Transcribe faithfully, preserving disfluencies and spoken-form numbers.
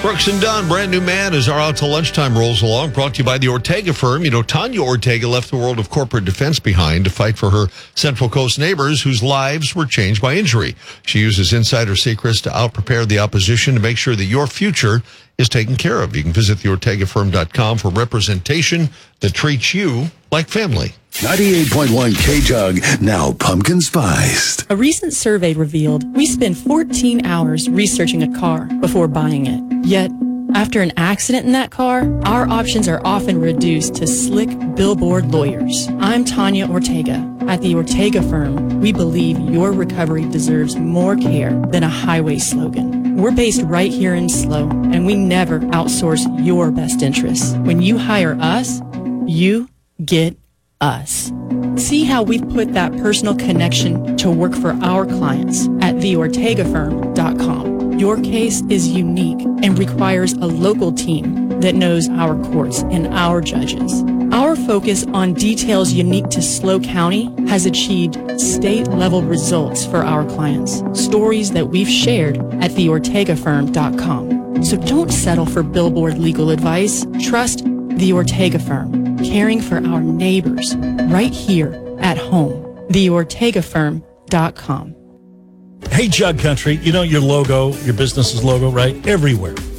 Brooks and Dunn, Brand New Man, as our Out to Lunchtime rolls along, brought to you by the Ortega firm. You know, Tanya Ortega left the world of corporate defense behind to fight for her Central Coast neighbors whose lives were changed by injury. She uses insider secrets to out-prepare the opposition to make sure that your future is taken care of. You can visit the ortega firm dot com for representation that treats you like family. ninety-eight point one K-Jug, now pumpkin spiced. A recent survey revealed we spend fourteen hours researching a car before buying it. Yet, after an accident in that car, our options are often reduced to slick billboard lawyers. I'm Tanya Ortega. At the Ortega firm, we believe your recovery deserves more care than a highway slogan. We're based right here in SLO, and we never outsource your best interests. When you hire us, you get us. See how we've put that personal connection to work for our clients at the ortega firm dot com. Your case is unique and requires a local team that knows our courts and our judges. Our focus on details unique to SLO County has achieved state-level results for our clients, stories that we've shared at the ortega firm dot com. So don't settle for billboard legal advice. Trust the Ortega firm, caring for our neighbors right here at home. the ortega firm dot com. Hey, Jug Country, you know your logo, your business's logo, right? Everywhere.